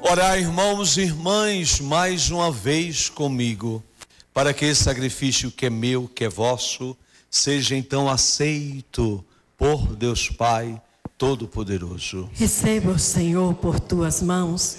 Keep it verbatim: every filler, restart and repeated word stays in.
Orai, irmãos e irmãs, mais uma vez comigo, para que esse sacrifício que é meu, que é vosso, seja então aceito por Deus Pai Todo-Poderoso. Receba, Senhor, por tuas mãos